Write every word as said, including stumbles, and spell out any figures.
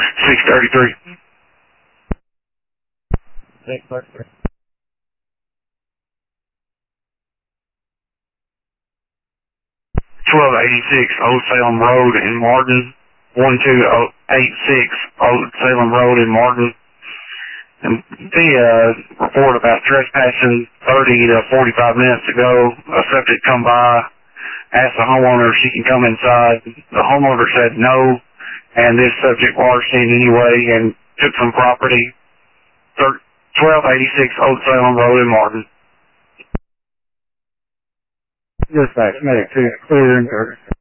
six thirty-three. six thirty-three. twelve eighty-six Old Salem Road in Martin. one two eight six Old Salem Road in Martin. And the uh, report about trespassing thirty to forty-five minutes ago, a subject come by, asked the homeowner if she can come inside. The homeowner said no, and this subject was seen anyway and took some property. twelve eighty-six Old Salem Road in Martin. Dispatch, medic two, clear and